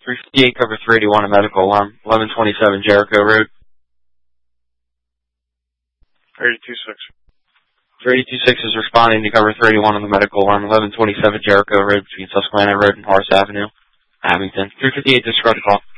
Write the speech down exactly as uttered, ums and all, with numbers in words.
three fifty-eight, cover three eighty-one, a medical alarm, eleven twenty-seven Jericho Road. three two six. three two six is responding to cover three eighty-one on the medical alarm, eleven twenty-seven Jericho Road between Susquehanna Road and Horace Avenue, Abington. three fifty-eight, disregard the call.